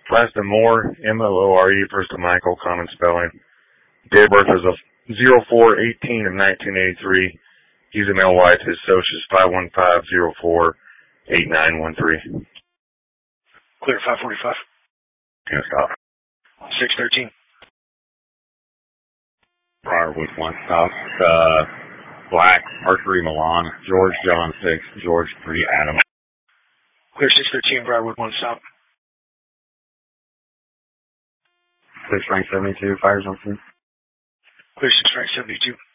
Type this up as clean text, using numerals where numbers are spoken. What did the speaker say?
Last name Moore, Moore, first name Michael, common spelling. Date of birth is of 04/18 of 1983. He's a male white. His social is 515-04-8913. Clear 545. Can stop. 613. Briarwood 1 stop. Black, Archery Milan, George John 6, George 3 Adam. Clear 613, Briarwood 1 stop. 6 rank 72, fires on scene. Clear 6 rank 72.